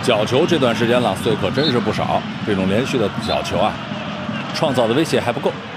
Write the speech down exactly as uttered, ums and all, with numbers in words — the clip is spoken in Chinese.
角球这段时间朗斯可真是不少，这种连续的角球啊，创造的威胁还不够。